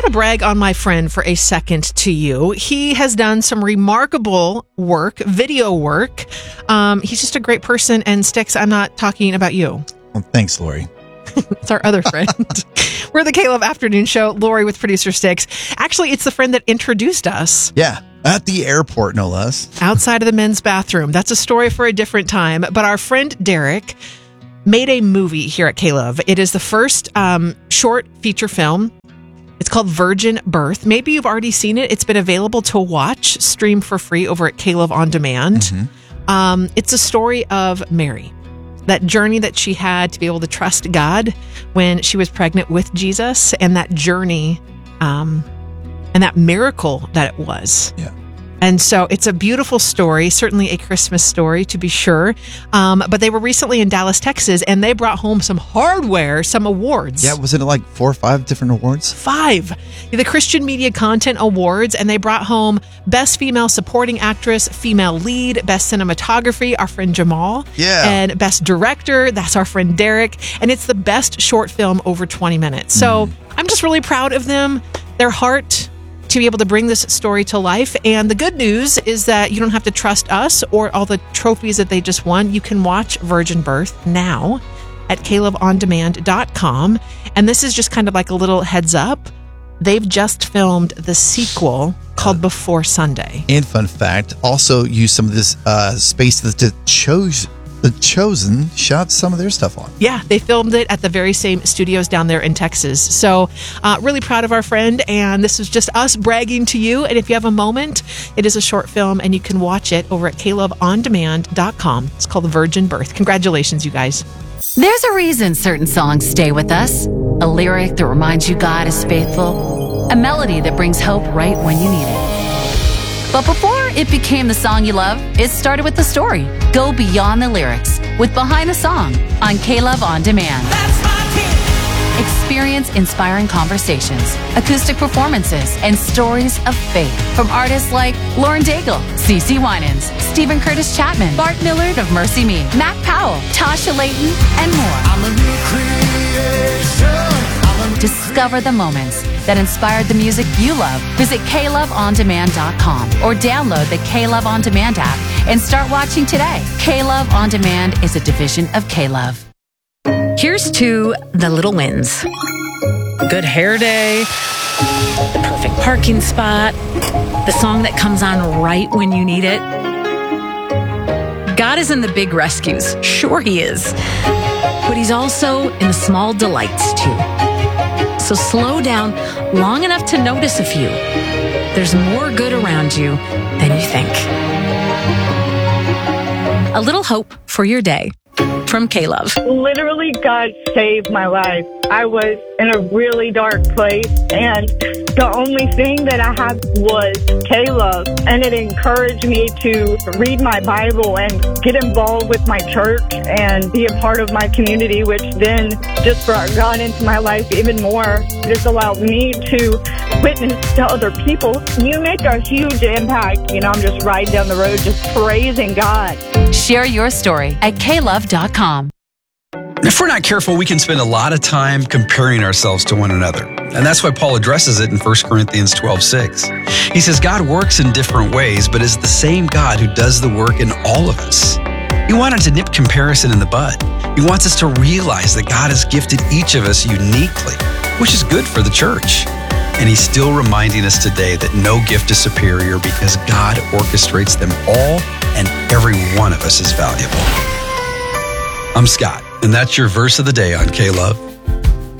got to brag on my friend for a second to you. He has done some remarkable work, video work. He's just a great person. And Sticks, I'm not talking about you. Well, thanks, Lori. It's our other friend. We're the K-Love Afternoon Show. Lori with producer Sticks. Actually, it's the friend that introduced us. Yeah, at the airport, no less. Outside of the men's bathroom. That's a story for a different time. But our friend Derek made a movie here at K-Love. It is the first short feature film. It's called Virgin Birth. Maybe you've already seen it. It's been available to watch, stream for free over at K-Love On Demand. Mm-hmm. It's a story of Mary. That journey that she had to be able to trust God when she was pregnant with Jesus, and that journey and that miracle that it was. Yeah. And so it's a beautiful story, certainly a Christmas story to be sure. But they were recently in Dallas, Texas, and they brought home some hardware, some awards. Yeah, wasn't it like 4 or 5 different awards? 5. The Christian Media Content Awards, and they brought home Best Female Supporting Actress, Female Lead, Best Cinematography, our friend Jamal. Yeah. And Best Director, that's our friend Derek. And it's the best short film over 20 minutes. So I'm just really proud of them, their heart to be able to bring this story to life. And the good news is that you don't have to trust us or all the trophies that they just won. You can watch Virgin Birth now at KLoveOnDemand.com. And this is just kind of like a little heads up. They've just filmed the sequel called Before Sunday. And fun fact, also use some of this space that The Chosen shot some of their stuff on. Yeah, they filmed it at the very same studios down there in Texas. So really proud of our friend, and this is just us bragging to you. And if you have a moment, it is a short film, and you can watch it over at KLoveOnDemand.com. It's called Virgin Birth. Congratulations, you guys. There's a reason certain songs stay with us. A lyric that reminds you God is faithful. A melody that brings hope right when you need it. But before it became the song you love, it started with the story. Go beyond the lyrics with Behind the Song on K-Love On Demand. Experience inspiring conversations, acoustic performances, and stories of faith from artists like Lauren Daigle, CeCe Winans, Stephen Curtis Chapman, Bart Millard of Mercy Me, Mac Powell, Tasha Layton, and more. I'm a new creation. Discover the moments that inspired the music you love. Visit KLoveOnDemand.com or download the K-Love On Demand app and start watching today. K-Love On Demand is a division of K-Love. Here's to the little wins. Good hair day, the perfect parking spot, the song that comes on right when you need it. God is in the big rescues. Sure he is. But he's also in the small delights too. So slow down long enough to notice a few. There's more good around you than you think. A little hope for your day from K-Love. Literally, God saved my life. I was in a really dark place, and the only thing that I had was K-Love, and it encouraged me to read my Bible and get involved with my church and be a part of my community, which then just brought God into my life even more. It just allowed me to witness to other people. You make a huge impact. I'm just riding down the road just praising God. Share your story at klove.com. If we're not careful, we can spend a lot of time comparing ourselves to one another. And that's why Paul addresses it in 1 Corinthians 12:6. He says, God works in different ways, but is the same God who does the work in all of us. He wanted to nip comparison in the bud. He wants us to realize that God has gifted each of us uniquely, which is good for the church. And he's still reminding us today that no gift is superior because God orchestrates them all, and every one of us is valuable. I'm Scott, and that's your verse of the day on K-Love.